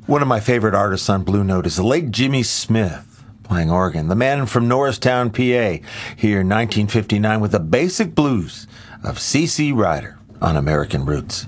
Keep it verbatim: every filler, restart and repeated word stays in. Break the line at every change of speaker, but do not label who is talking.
One of my favorite artists on Blue Note is the late Jimmy Smith, playing organ. The man from Norristown, P A, here in nineteen fifty-nine with the basic blues of C C Rider on American Roots.